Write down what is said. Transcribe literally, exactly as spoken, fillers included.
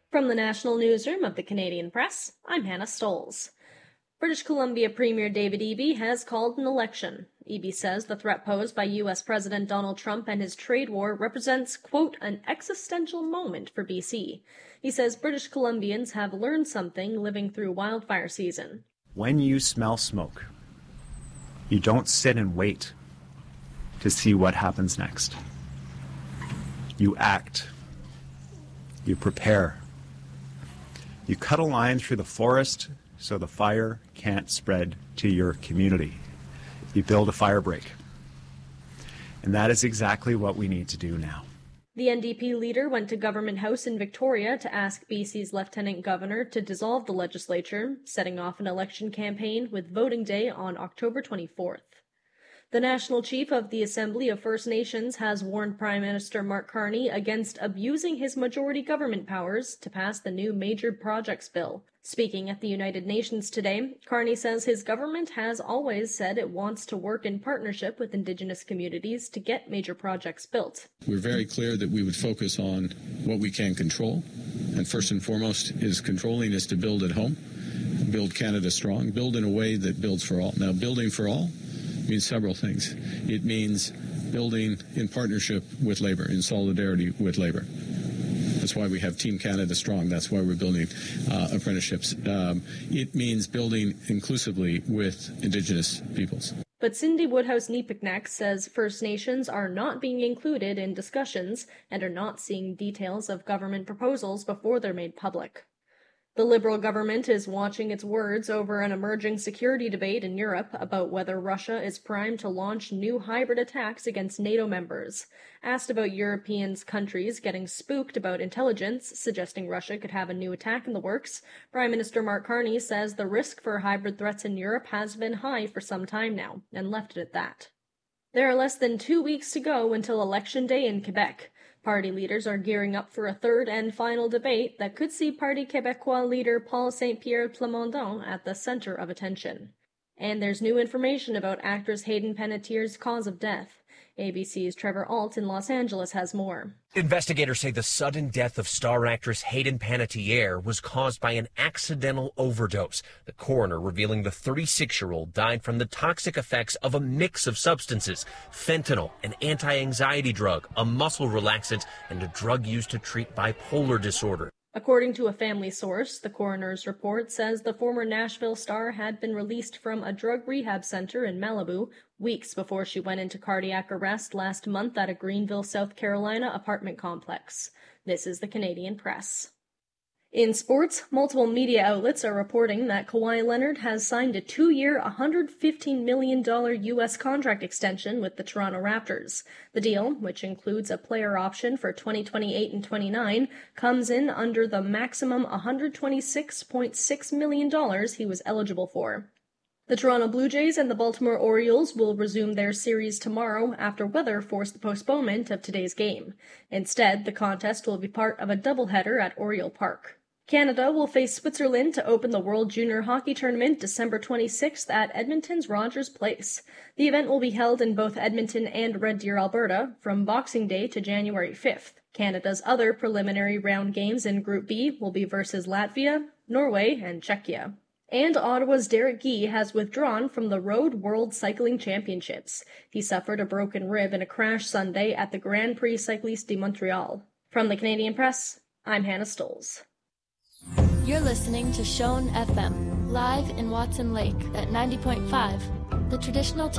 From the National Newsroom of the Canadian Press, I'm Hannah Stolz. British Columbia Premier David Eby has called an election. Eby says the threat posed by U S President Donald Trump and his trade war represents, quote, an existential moment for B C. He says British Columbians have learned something living through wildfire season. When you smell smoke, you don't sit and wait to see what happens next. You act. You prepare. You cut a line through the forest so the fire can't spread to your community. You build a fire break. And that is exactly what we need to do now. The N D P leader went to Government House in Victoria to ask B C's Lieutenant Governor to dissolve the legislature, setting off an election campaign with voting day on October twenty-fourth. The National Chief of the Assembly of First Nations has warned Prime Minister Mark Carney against abusing his majority government powers to pass the new Major Projects Bill. Speaking at the United Nations today, Carney says his government has always said it wants to work in partnership with Indigenous communities to get major projects built. We're very clear that we would focus on what we can control, and first and foremost is controlling is to build at home, build Canada strong, build in a way that builds for all. Now, building for all means several things. It means building in partnership with Labour, in solidarity with Labour. That's why we have Team Canada Strong. That's why we're building uh, apprenticeships. Um, it means building inclusively with Indigenous peoples. But Cindy Woodhouse-Nepiknak says First Nations are not being included in discussions and are not seeing details of government proposals before they're made public. The Liberal government is watching its words over an emerging security debate in Europe about whether Russia is primed to launch new hybrid attacks against NATO members. Asked about European countries getting spooked about intelligence suggesting Russia could have a new attack in the works, Prime Minister Mark Carney says the risk for hybrid threats in Europe has been high for some time now, and left it at that. There are less than two weeks to go until Election Day in Quebec. Party leaders are gearing up for a third and final debate that could see Parti Québécois leader Paul Saint-Pierre Plamondon at the center of attention. And there's new information about actress Hayden Panettiere's cause of death. A B C's Trevor Ault in Los Angeles has more. Investigators say the sudden death of star actress Hayden Panettiere was caused by an accidental overdose. The coroner revealing the thirty-six-year-old died from the toxic effects of a mix of substances, fentanyl, an anti-anxiety drug, a muscle relaxant, and a drug used to treat bipolar disorder. According to a family source, the coroner's report says the former Nashville star had been released from a drug rehab center in Malibu weeks before she went into cardiac arrest last month at a Greenville, South Carolina apartment complex. This is the Canadian Press. In sports, multiple media outlets are reporting that Kawhi Leonard has signed a two-year, one hundred fifteen million dollars U S contract extension with the Toronto Raptors. The deal, which includes a player option for twenty twenty-eight and twenty-nine, comes in under the maximum one hundred twenty-six point six million dollars he was eligible for. The Toronto Blue Jays and the Baltimore Orioles will resume their series tomorrow after weather forced the postponement of today's game. Instead, the contest will be part of a doubleheader at Oriole Park. Canada will face Switzerland to open the World Junior Hockey Tournament December twenty-sixth at Edmonton's Rogers Place. The event will be held in both Edmonton and Red Deer, Alberta, from Boxing Day to January fifth. Canada's other preliminary round games in Group B will be versus Latvia, Norway, and Czechia. And Ottawa's Derek Guy has withdrawn from the Road World Cycling Championships. He suffered a broken rib in a crash Sunday at the Grand Prix Cycliste de Montreal. From the Canadian Press, I'm Hannah Stolz. You're listening to Shone F M, live in Watson Lake at ninety point five, the traditional